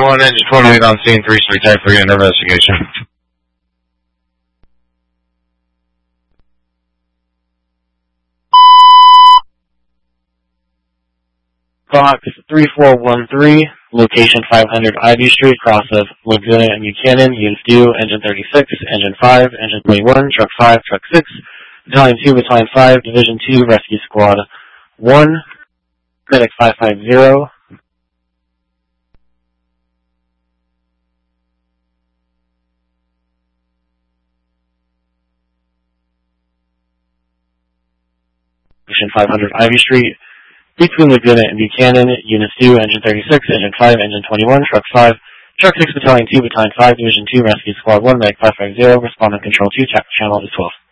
1, Engine 28 on scene, 3 street type 3 under investigation. Fox 3413, location 500 Ivy Street, cross of Laguna and Buchanan, units due, engine 36, engine 5, engine 21, truck 5, truck 6, battalion 2, battalion 5, division 2, rescue squad 1, medic 550. Location 500 Ivy Street, between Laguna and Buchanan, units 2, engine 36, engine 5, engine 21, truck 5, truck 6, battalion 2, battalion 5, division 2, rescue squad 1, medic 550, respondent control 2, channel is 12.